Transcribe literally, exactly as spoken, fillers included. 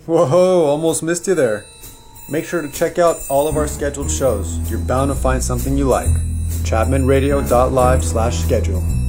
Whoa, almost missed you there. Make sure to check out all of our scheduled shows. You're bound to find something you like. chapman radio dot live slash schedule.